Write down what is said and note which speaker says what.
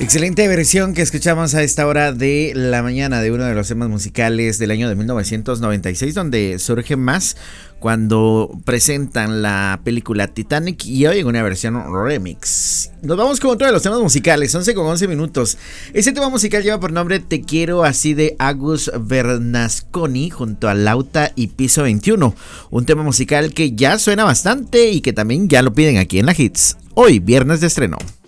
Speaker 1: Excelente versión que escuchamos a esta hora de la mañana de uno de los temas musicales del año de 1996, donde surge más cuando presentan la película Titanic y hoy en una versión remix. Nos vamos con otro de los temas musicales, 11 con 11 minutos. Este tema musical lleva por nombre Te Quiero Así de Agus Bernasconi junto a Lauta y Piso 21. Un tema musical que ya suena bastante y que también ya lo piden aquí en la Hits. Hoy, viernes de estreno.